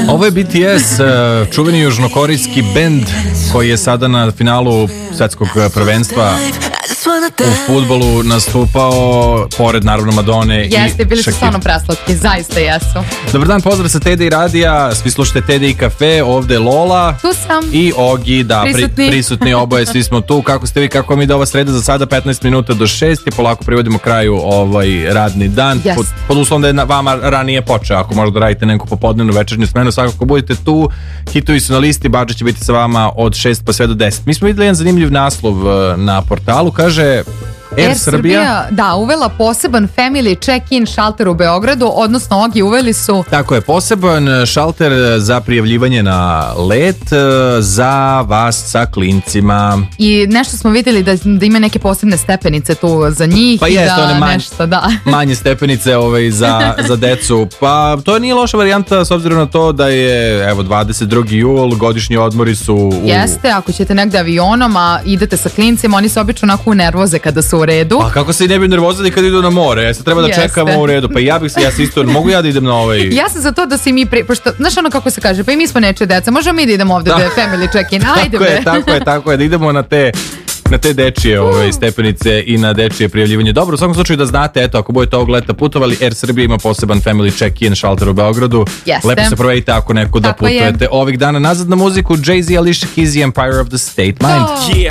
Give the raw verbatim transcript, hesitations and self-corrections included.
Ovo je B T S, čuveni južnokorejski bend koji je sada na finalu svetskog prvenstva u fudbalu nastupao, pored naravno Madone. Jeste, i Jeste, bili su stvarno preslatki, zaista jesu. Dobar dan, pozdrav sa Tede i Radija, svi slušate Tede i kafe, ovde Lola. Tu sam. I Ogi, da, prisutni, pri, prisutni oboje, svi smo tu. Kako ste vi, kako mi da ova sreda za sada petnaest minuta do šest i polako privodimo kraju ovaj radni dan. Yes. Pod, pod uslovom da je na, vama ranije počeo, ako možda radite neku popodnevnu večernju smenu, svakako budete tu. Hitovi su na listi, Badže će biti sa vama od šest pa sve do deset. Mi smo videli jedan zanimljiv naslov na portalu, kaže Air, Air Srbija, Srbija, da, uvela poseban family check-in šalter u Beogradu, odnosno Ogi uveli su... Tako je, poseban šalter za prijavljivanje na let za vas sa klincima. I nešto smo vidjeli da, da ima neke posebne stepenice tu za njih. Pa i jest, da one manje, nešto, da. manje stepenice ovaj, za, za decu. Pa to nije loša varijanta s obzirom na to da je evo dvadeset drugi jul, godišnji odmori su... U... Jeste, ako ćete negde avionom, a idete sa klincima, oni se obično onako nervoze kada su u redu. Pa kako se i ne bi nervozali kad idu na more? Ja se treba da Jeste. čekamo u redu. Pa ja bih se, ja se isto, mogu ja da idem na ovaj... Ja sam za to da se mi, pre... pošto, znaš ono kako se kaže, pa i mi smo neče deca, možemo mi da idemo ovde da, da je family check-in, ajde tako bre. je, tako je, tako je, da idemo na te... na te dečije ove, stepenice i na dečije prijavljivanje. Dobro, u svakom slučaju da znate, eto, ako budete ovog leta putovali, Air Srbija ima poseban family check-in šalter u Beogradu. Jeste. Lepo se provedite ako neku da tako putujete je. Ovih dana. Nazad na muziku, Jay-Z, Alicia Keys i Empire of the State Mind. Oh. Yeah.